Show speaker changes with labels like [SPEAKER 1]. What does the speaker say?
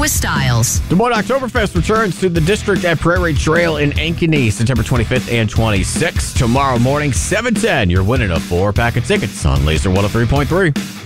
[SPEAKER 1] with Styles.
[SPEAKER 2] Des Moines Oktoberfest returns to the district at Prairie Trail in Ankeny, September 25th and 26th. Tomorrow morning, 7:10. You're winning a 4-pack of tickets on Laser 103.3.